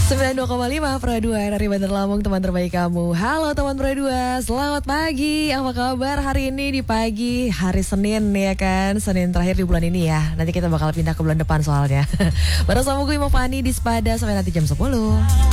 92,5 Pro 2 dari Bandar Lampung, teman terbaik kamu. Halo teman Pro 2, selamat pagi. Apa kabar hari ini di pagi hari Senin ya kan? Senin terakhir di bulan ini ya. Nanti kita bakal pindah ke bulan depan soalnya. Bareng sama gue Imam Fani di Sepada sampai nanti jam 10.